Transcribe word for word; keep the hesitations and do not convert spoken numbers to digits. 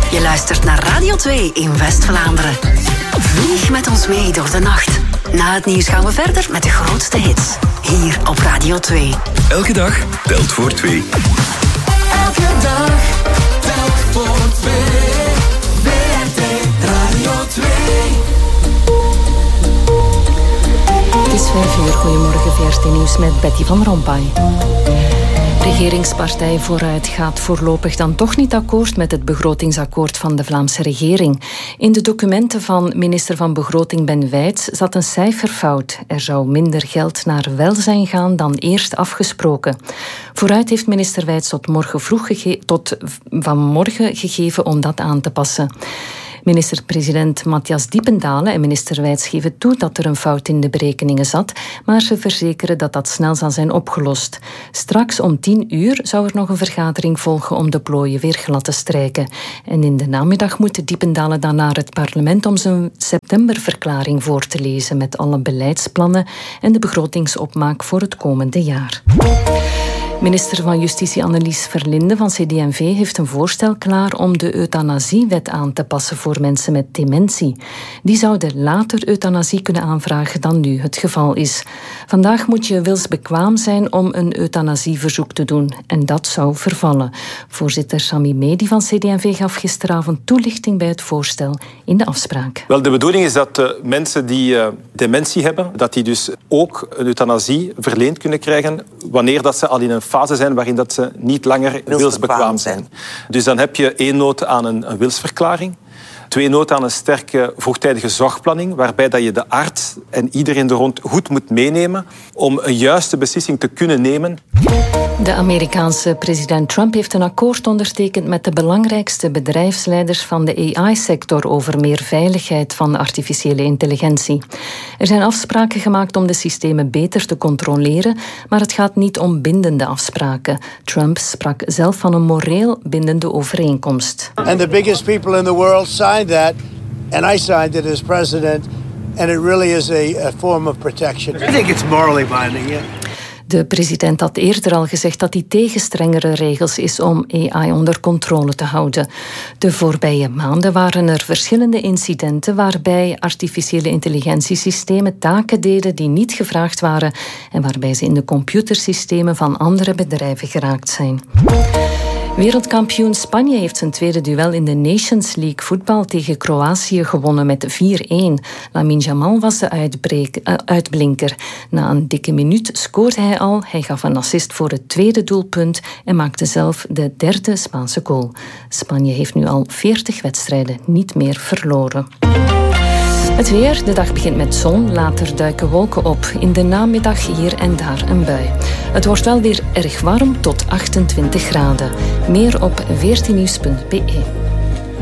Je luistert naar Radio twee in West-Vlaanderen. Vlieg met ons mee door de nacht. Na het nieuws gaan we verder met de grootste hits. Hier op Radio twee. Elke dag telt voor twee. Elke dag telt voor twee. W R T Radio twee. Het is vijf uur. Goedemorgen, V R T Nieuws met Betty van Rompuy. Regeringspartij Vooruit gaat voorlopig dan toch niet akkoord met het begrotingsakkoord van de Vlaamse regering. In de documenten van minister van Begroting Ben Wijts zat een cijferfout. Er zou minder geld naar welzijn gaan dan eerst afgesproken. Vooruit heeft minister Wijts tot, morgen vroeg gege- tot vanmorgen gegeven om dat aan te passen. Minister-president Matthias Diependalen en minister Wijts geven toe dat er een fout in de berekeningen zat, maar ze verzekeren dat dat snel zal zijn opgelost. Straks om tien uur zou er nog een vergadering volgen om de plooien weer glad te strijken. En in de namiddag moet Diependalen dan naar het parlement om zijn septemberverklaring voor te lezen met alle beleidsplannen en de begrotingsopmaak voor het komende jaar. Minister van Justitie Annelies Verlinde van C D en V heeft een voorstel klaar om de euthanasiewet aan te passen voor mensen met dementie. Die zouden later euthanasie kunnen aanvragen dan nu het geval is. Vandaag moet je wilsbekwaam zijn om een euthanasieverzoek te doen en dat zou vervallen. Voorzitter Sami Medi van C D en V gaf gisteravond toelichting bij het voorstel in de afspraak. Wel, de bedoeling is dat uh, mensen die uh, dementie hebben, dat die dus ook een euthanasie verleend kunnen krijgen wanneer dat ze al in een fase zijn waarin dat ze niet langer wilsbekwaam zijn. Dus dan heb je één nood aan een, een wilsverklaring. Twee nood aan een sterke vroegtijdige zorgplanning, waarbij dat je de arts en iedereen er rond goed moet meenemen om een juiste beslissing te kunnen nemen. De Amerikaanse president Trump heeft een akkoord ondertekend met de belangrijkste bedrijfsleiders van de A I-sector over meer veiligheid van artificiële intelligentie. Er zijn afspraken gemaakt om de systemen beter te controleren, maar het gaat niet om bindende afspraken. Trump sprak zelf van een moreel bindende overeenkomst. And the biggest people in the world signed that, and I signed it as president, and it really is a, a form of protection. I think it's morally binding, yeah. De president had eerder al gezegd dat hij tegen strengere regels is om A I onder controle te houden. De voorbije maanden waren er verschillende incidenten waarbij artificiële intelligentiesystemen taken deden die niet gevraagd waren en waarbij ze in de computersystemen van andere bedrijven geraakt zijn. Wereldkampioen Spanje heeft zijn tweede duel in de Nations League voetbal tegen Kroatië gewonnen met vier-een. Lamine Yamal was de uitbreek, uh, uitblinker. Na een dikke minuut scoorde hij al. Hij gaf een assist voor het tweede doelpunt en maakte zelf de derde Spaanse goal. Spanje heeft nu al veertig wedstrijden niet meer verloren. Het weer, de dag begint met zon, later duiken wolken op. In de namiddag hier en daar een bui. Het wordt wel weer erg warm tot achtentwintig graden. Meer op veertien nieuws punt b e.